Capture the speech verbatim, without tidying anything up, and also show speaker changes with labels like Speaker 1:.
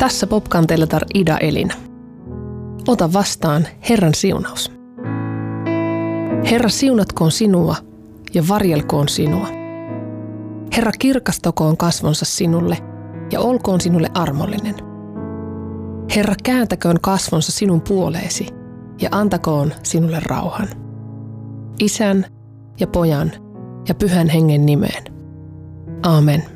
Speaker 1: Tässä Popkanteeletar Ida Elina. Ota vastaan Herran siunaus. Herra siunatkoon sinua ja varjelkoon sinua. Herra kirkastakoon kasvonsa sinulle ja olkoon sinulle armollinen. Herra kääntäköön kasvonsa sinun puoleesi ja antakoon sinulle rauhan. Isän ja Pojan ja Pyhän Hengen nimeen. Aamen.